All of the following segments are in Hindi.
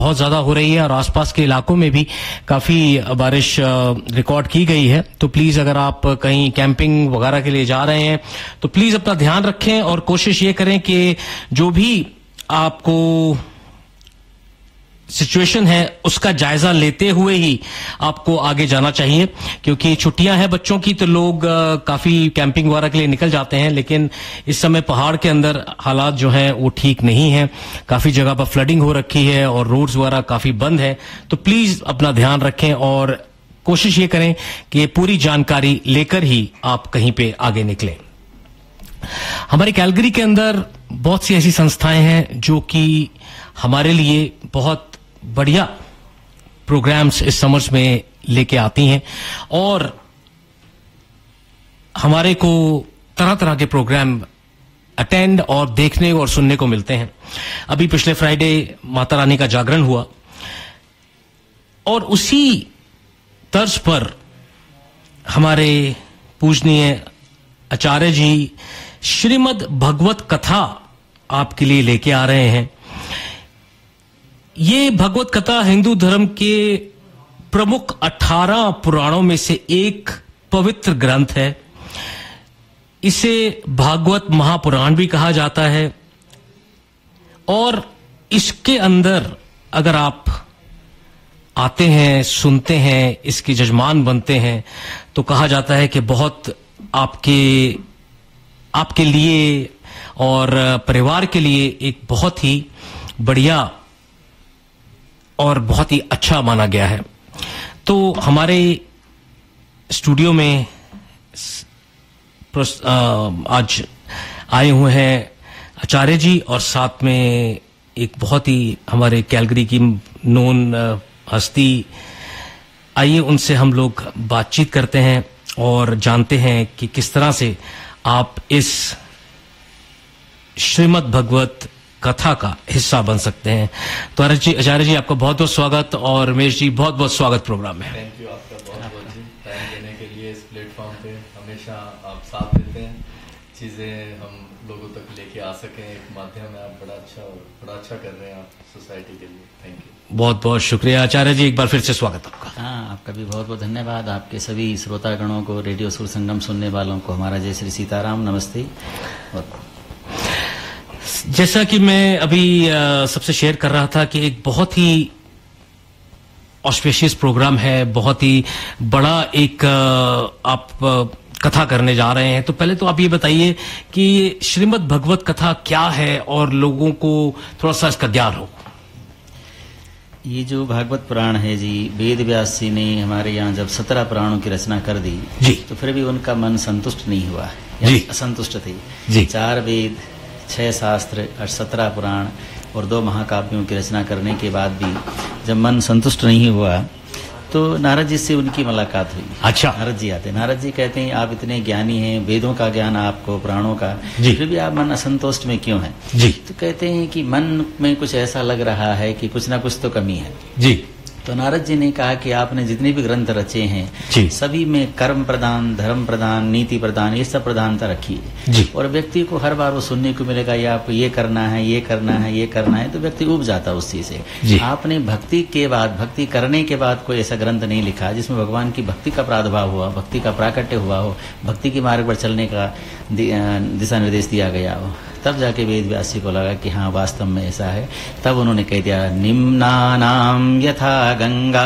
बहुत ज्यादा हो रही है और आसपास के इलाकों में भी काफी बारिश रिकॉर्ड की गई है। तो प्लीज अगर आप कहीं कैंपिंग वगैरह के लिए जा रहे हैं तो प्लीज अपना ध्यान रखें और कोशिश ये करें कि जो भी आपको सिचुएशन है उसका जायजा लेते हुए ही आपको आगे जाना चाहिए, क्योंकि छुट्टियां हैं बच्चों की तो लोग काफी कैंपिंग वगैरह के लिए निकल जाते हैं, लेकिन इस समय पहाड़ के अंदर हालात जो हैं वो ठीक नहीं है। काफी जगह पर फ्लडिंग हो रखी है और रोड्स वगैरह काफी बंद है। तो प्लीज अपना ध्यान रखें और कोशिश ये करें कि पूरी जानकारी लेकर ही आप कहीं पे आगे निकलें। हमारे कैलगरी के अंदर बहुत सी ऐसी संस्थाएं हैं जो कि हमारे लिए बहुत बढ़िया प्रोग्राम्स इस समर्स में लेके आती हैं और हमारे को तरह तरह के प्रोग्राम अटेंड और देखने और सुनने को मिलते हैं। अभी पिछले फ्राइडे माता रानी का जागरण हुआ और उसी तर्ज पर हमारे पूजनीय आचार्य जी श्रीमद् भगवत कथा आपके लिए लेके आ रहे हैं। ये भगवत कथा हिंदू धर्म के प्रमुख 18 पुराणों में से एक पवित्र ग्रंथ है। इसे भागवत महापुराण भी कहा जाता है और इसके अंदर अगर आप आते हैं, सुनते हैं, इसके जजमान बनते हैं तो कहा जाता है कि बहुत आपके लिए और परिवार के लिए एक बहुत ही बढ़िया और बहुत ही अच्छा माना गया है। तो हमारे स्टूडियो में आज आए हुए हैं आचार्य जी और साथ में एक बहुत ही हमारे कैलगरी की नोन हस्ती। आइए उनसे हम लोग बातचीत करते हैं और जानते हैं कि किस तरह से आप इस श्रीमद् भगवत कथा का हिस्सा बन सकते हैं। तो आचार्य जी आपका बहुत बहुत स्वागत और रमेश जी बहुत बहुत स्वागत प्रोग्राम में। थैंक यू आपका बहुत बहुत जी, टाइम देने के लिए। इस प्लेटफॉर्म पे हमेशा आप साथ देते हैं, चीजें हम लोगों तक लेके आ सकें, एक माध्यम है। आप बड़ा अच्छा कर रहे हैं आप सोसाइटी के लिए। थैंक यू, बहुत बहुत शुक्रिया आचार्य जी, एक बार फिर से स्वागत आपका। हाँ, आपका भी बहुत बहुत धन्यवाद। आपके सभी श्रोतागणों को, रेडियो सुर संगम सुनने वालों को हमारा जय श्री सीताराम, नमस्ते। और जैसा कि मैं अभी सबसे शेयर कर रहा था कि एक बहुत ही ऑस्पेशियस प्रोग्राम है, बहुत ही बड़ा एक आप कथा करने जा रहे हैं। तो पहले तो आप ये बताइए कि श्रीमद् भगवत कथा क्या है और लोगों को थोड़ा सा इसका ज्ञान हो। ये जो भागवत पुराण है जी, वेद व्यास जी ने हमारे यहाँ जब 17 पुराणों की रचना कर दी जी, तो फिर भी उनका मन संतुष्ट नहीं हुआ जी, असंतुष्ट थे जी। 4 वेद, 6 शास्त्र और 17 पुराण और 2 महाकाव्यों की रचना करने के बाद भी जब मन संतुष्ट नहीं हुआ तो नारद जी से उनकी मुलाकात हुई। अच्छा। नारद जी आते, नारद जी कहते हैं आप इतने ज्ञानी हैं, वेदों का ज्ञान आपको, पुराणों का, फिर भी आप मन असंतुष्ट में क्यों हैं? जी। तो कहते हैं कि मन में कुछ ऐसा लग रहा है कि कुछ ना कुछ तो कमी है। जी। तो नारद जी ने कहा कि आपने जितने भी ग्रंथ रचे हैं सभी में कर्म प्रधान, धर्म प्रधान, नीति प्रधान, ये सब प्रधानता रखी है। और व्यक्ति को हर बार वो सुनने को मिलेगा ये आपको ये करना है, ये करना है, ये करना है, तो व्यक्ति उब जाता है उस चीज से। आपने भक्ति के बाद, भक्ति करने के बाद कोई ऐसा ग्रंथ नहीं लिखा जिसमें भगवान की भक्ति का प्रादुर्भाव हुआ, भक्ति का प्राकट्य हुआ हो, भक्ति के मार्ग पर चलने का दिशा निर्देश दिया गया हो। तब जाके वेद व्यास जी को लगा कि हाँ वास्तव में ऐसा है। तब उन्होंने कह दिया निम्नानाम यथा गंगा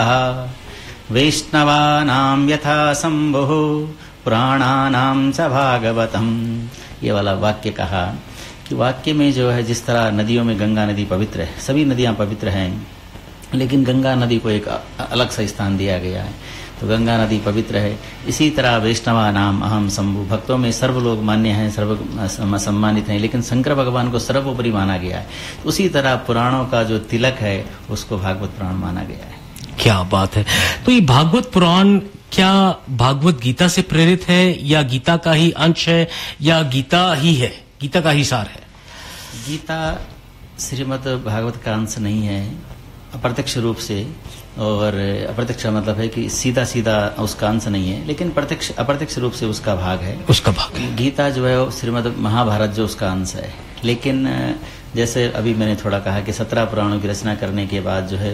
वैष्णवानाम यथा शंभुः पुराणानाम च भागवतम। ये वाला वाक्य कहा कि वाक्य में जो है जिस तरह नदियों में गंगा नदी पवित्र है, सभी नदियां पवित्र हैं, लेकिन गंगा नदी को एक अलग सा स्थान दिया गया है, तो गंगा नदी पवित्र है। इसी तरह वैष्णवा नाम अहम शंभु, भक्तों में सर्व लोग मान्य हैं, सर्व सम्मानित हैं, लेकिन शंकर भगवान को सर्वोपरि माना गया है। उसी तरह पुराणों का जो तिलक है उसको भागवत पुराण माना गया है। क्या बात है। तो ये भागवत पुराण क्या भागवत गीता से प्रेरित है या गीता का ही अंश है या गीता ही है, गीता का ही सार है? गीता श्रीमद् भागवत का अंश नहीं है अप्रत्यक्ष रूप से, और अप्रत्यक्ष मतलब है कि सीधा सीधा उसका अंश नहीं है, लेकिन प्रत्यक्ष अप्रत्यक्ष रूप से उसका भाग है। उसका भाग है। गीता जो है श्रीमद् महाभारत जो उसका अंश है, लेकिन जैसे अभी मैंने थोड़ा कहा कि 17 पुराणों की रचना करने के बाद जो है